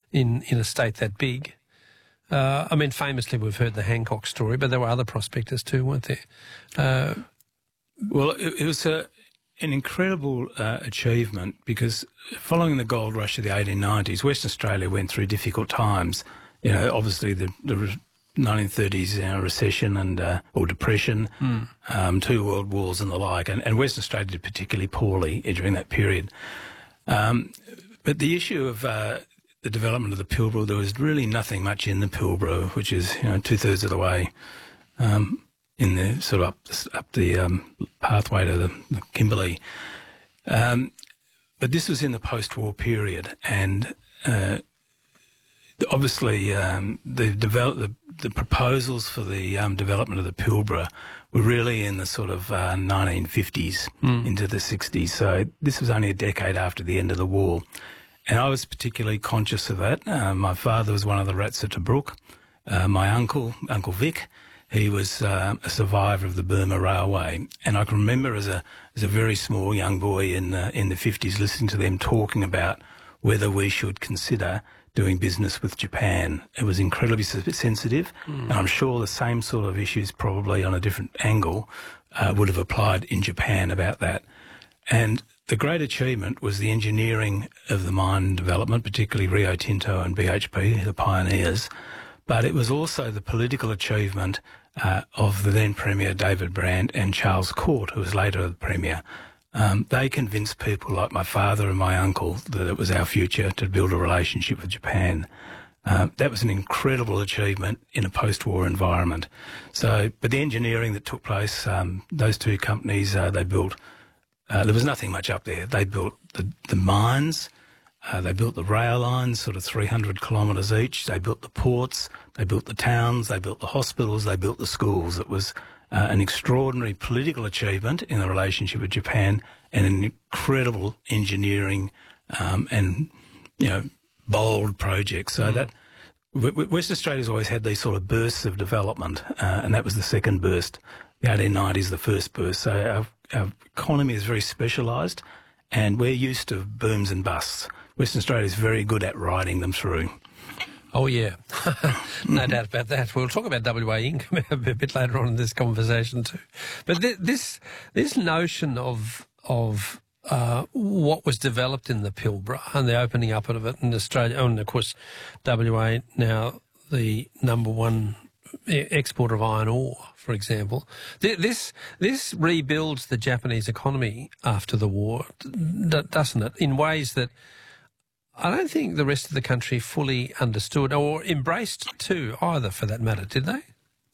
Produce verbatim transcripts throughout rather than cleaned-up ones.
in, in a state that big. Uh, I mean, famously, we've heard the Hancock story, but there were other prospectors too, weren't there? Uh, well, it, it was a, an incredible uh, achievement because following the gold rush of the eighteen nineties, Western Australia went through difficult times. You know, obviously the, the nineteen thirties you know, recession and uh, or depression, mm. um, two world wars and the like, and, and Western Australia did particularly poorly during that period. Um, but the issue of uh, the development of the Pilbara, there was really nothing much in the Pilbara, which is you know two thirds of the way um, in the sort of up the, up the um, pathway to the, the Kimberley. Um, but this was in the post-war period, and uh, obviously um, the, develop, the the proposals for the um, development of the Pilbara were really in the sort of uh, nineteen fifties mm. into the sixties. So this was only a decade after the end of the war. And I was particularly conscious of that. Uh, my father was one of the rats at Tobruk. Uh, my uncle, Uncle Vic, he was uh, a survivor of the Burma Railway. And I can remember as a as a very small young boy in the, in the fifties listening to them talking about whether we should consider doing business with Japan. It was incredibly sensitive, mm. and I'm sure the same sort of issues, probably on a different angle, uh, would have applied in Japan about that. And the great achievement was the engineering of the mine development, particularly Rio Tinto and B H P, the pioneers, but it was also the political achievement uh, of the then Premier David Brand and Charles Court, who was later the Premier. Um, they convinced people like my father and my uncle that it was our future to build a relationship with Japan. Uh, that was an incredible achievement in a post-war environment. So, but the engineering that took place, um, those two companies, uh, they built, uh, there was nothing much up there. They built the, the mines, uh, they built the rail lines, sort of three hundred kilometres each. They built the ports, they built the towns, they built the hospitals, they built the schools. It was Uh, an extraordinary political achievement in the relationship with Japan and an incredible engineering um, and, you know, bold project. So mm. that w- w- Western Australia's always had these sort of bursts of development, uh, and that was the second burst. The eighteen nineties, the first burst. So our, our economy is very specialised, and we're used to booms and busts. Western Australia is very good at riding them through. Oh, yeah. No doubt about that. We'll talk about W A income a bit later on in this conversation too. But th- this this notion of of uh, what was developed in the Pilbara and the opening up of it in Australia, oh, and of course W A now the number one exporter of iron ore, for example. Th- this this rebuilds the Japanese economy after the war, doesn't it, in ways that I don't think the rest of the country fully understood or embraced too, either, for that matter, did they?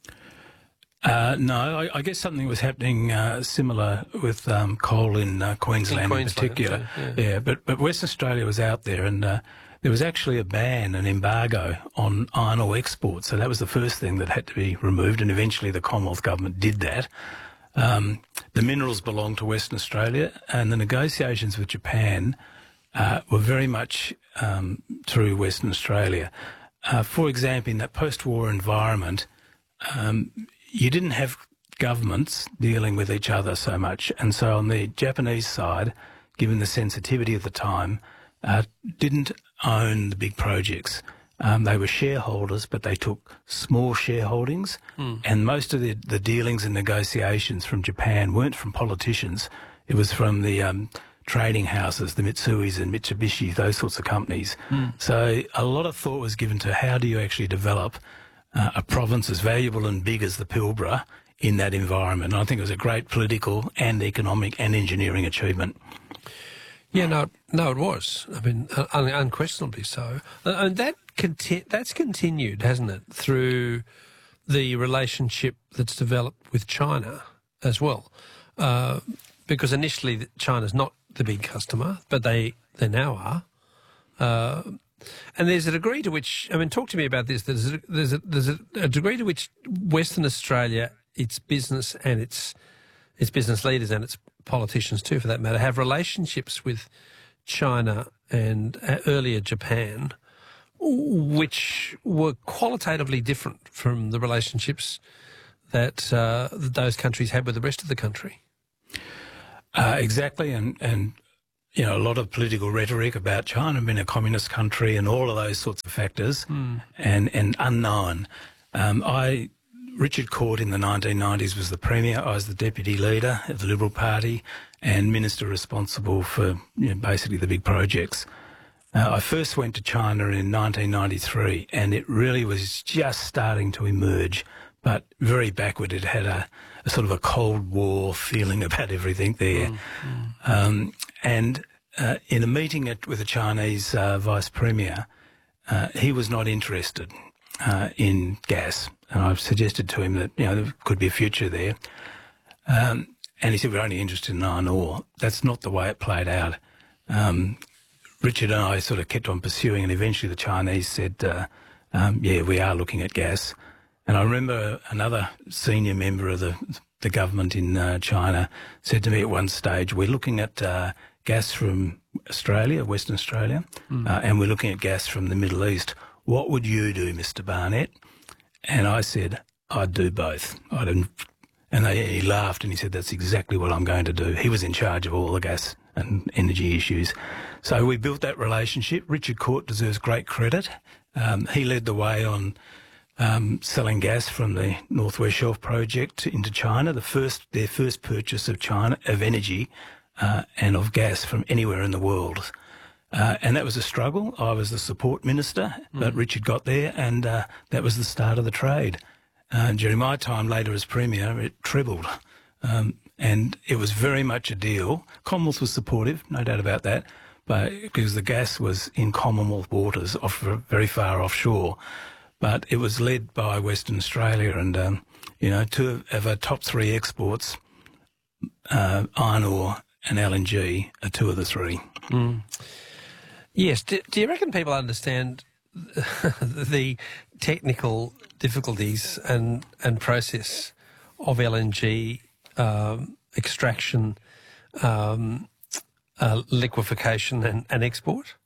Uh, no, I, I guess something was happening uh, similar with um, coal in uh, Queensland in, Queensland in particular. Too, yeah. yeah, but, but Western Australia was out there, and uh, there was actually a ban, an embargo on iron ore exports. So that was the first thing that had to be removed, and eventually the Commonwealth Government did that. Um, the minerals belonged to Western Australia, and the negotiations with Japan Uh, were very much um, through Western Australia. Uh, for example, in that post-war environment, um, you didn't have governments dealing with each other so much. And so on the Japanese side, given the sensitivity of the time, uh, didn't own the big projects. Um, they were shareholders, but they took small shareholdings. Mm. And most of the, the dealings and negotiations from Japan weren't from politicians. It was from the Um, trading houses, the Mitsuis and Mitsubishi, those sorts of companies. Mm. So a lot of thought was given to how do you actually develop uh, a province as valuable and big as the Pilbara in that environment. And I think it was a great political and economic and engineering achievement. Yeah, no, no, it was. I mean, un- unquestionably so. And that conti- that's continued, hasn't it, through the relationship that's developed with China as well. Uh, because initially China's not the big customer, but they, they now are. Uh, and there's a degree to which, I mean, talk to me about this, there's a, there's a, there's a, a degree to which Western Australia, its business and its its business leaders and its politicians too, for that matter, have relationships with China and uh, earlier Japan, which were qualitatively different from the relationships that, uh, that those countries had with the rest of the country. Uh, exactly, and, and you know, a lot of political rhetoric about China being a communist country and all of those sorts of factors, mm. and, and unknown. Um, I, Richard Court in the nineteen nineties was the Premier. I was the Deputy Leader of the Liberal Party and Minister responsible for, you know, basically the big projects. Uh, I first went to China in nineteen ninety-three, and it really was just starting to emerge, but very backward. It had a, a sort of a Cold War feeling about everything there. Mm, mm. Um, and uh, in a meeting at, with the Chinese uh, Vice Premier, uh, he was not interested uh, in gas. And I've suggested to him that, you know, there could be a future there. Um, and he said, we're only interested in iron ore. That's not the way it played out. Um, Richard and I sort of kept on pursuing, and eventually the Chinese said, uh, um, yeah, we are looking at gas. And I remember another senior member of the, the government in uh, China said to me at one stage, we're looking at uh, gas from Australia, Western Australia, mm. uh, and we're looking at gas from the Middle East. What would you do, Mister Barnett? And I said, I'd do both. I didn't, and they, he laughed and he said, that's exactly what I'm going to do. He was in charge of all the gas and energy issues. So we built that relationship. Richard Court deserves great credit. Um, he led the way on um, selling gas from the North West Shelf project into China, the first their first purchase of China of energy uh, and of gas from anywhere in the world. Uh, and that was a struggle. I was the support minister, but mm. Richard got there, and uh, that was the start of the trade. Uh, during my time later as Premier, it trebled. Um, and it was very much a deal. Commonwealth was supportive, no doubt about that, but because the gas was in Commonwealth waters, off, very far offshore. But it was led by Western Australia, and, um, you know, two of our top three exports, uh, iron ore and L N G, are two of the three. Mm. Yes. Do, do you reckon people understand the technical difficulties and, and process of L N G um, extraction, um, uh, liquefaction and, and export?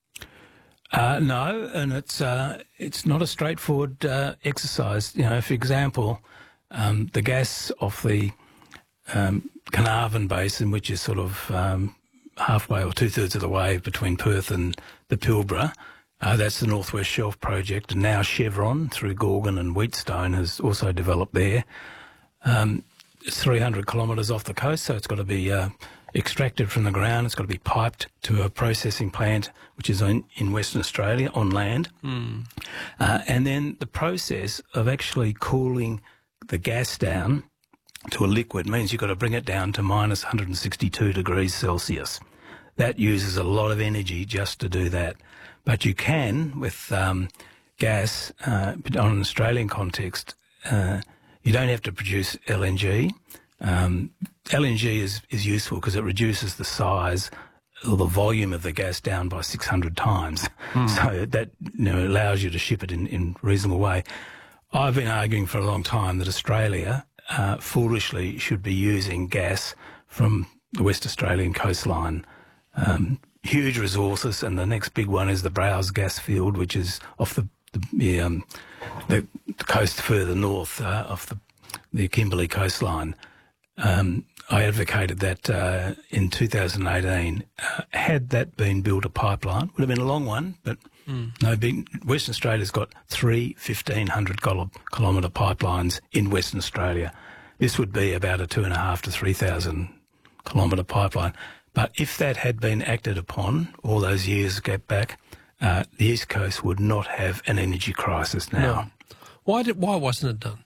Uh, no, and it's uh, it's not a straightforward uh, exercise. You know, for example, um, the gas off the um, Carnarvon Basin, which is sort of um, halfway or two-thirds of the way between Perth and the Pilbara, uh, that's the North West Shelf project, and now Chevron, through Gorgon and Wheatstone, has also developed there. Um, it's three hundred kilometres off the coast, so it's got to be uh, extracted from the ground. It's got to be piped to a processing plant, which is in, in Western Australia, on land. Mm. Uh, and then the process of actually cooling the gas down to a liquid means you've got to bring it down to minus one hundred sixty-two degrees Celsius. That uses a lot of energy just to do that. But you can, with um, gas, uh, on an Australian context, uh, you don't have to produce L N G. Um, L N G is, is useful because it reduces the size or the volume of the gas down by six hundred times. Mm. So that, you know, allows you to ship it in, in a reasonable way. I've been arguing for a long time that Australia uh, foolishly should be using gas from the West Australian coastline. Um, huge resources, and the next big one is the Browse gas field, which is off the the, the, um, the coast further north, uh, off the, the Kimberley coastline. Um, I advocated that uh, in two thousand eighteen. Uh, had that been built a pipeline, would have been a long one, but mm. no big. Western Australia's got three fifteen hundred kilometre pipelines in Western Australia. This would be about a two and a half to three thousand kilometre pipeline. But if that had been acted upon all those years back, uh, the East Coast would not have an energy crisis now. No. Why did? Why wasn't it done?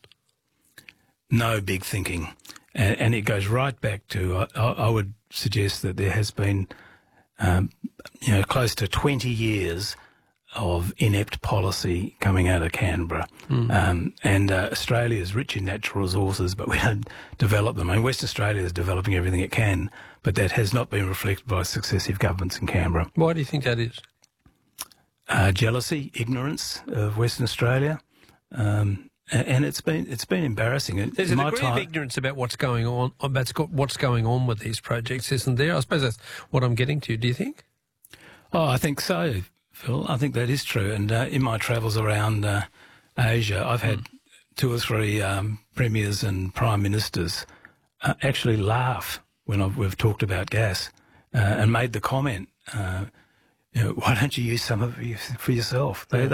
No big thinking. And, and it goes right back to, I, I would suggest that there has been, um, you know, close to twenty years of inept policy coming out of Canberra. Mm. Um, and uh, Australia is rich in natural resources, but we don't develop them. I mean, West Australia is developing everything it can, but that has not been reflected by successive governments in Canberra. Why do you think that is? Uh, jealousy, ignorance of Western Australia. Um, And it's been it's been embarrassing. There's a degree of ignorance about what's going on about what's going on with these projects, isn't there? I suppose that's what I'm getting to. Do you think? Oh, I think so, Phil. I think that is true. And uh, in my travels around uh, Asia, I've had mm. two or three um, premiers and prime ministers uh, actually laugh when I've, we've talked about gas. uh, and made the comment, uh, you know, why don't you use some of it for yourself? They, Yeah.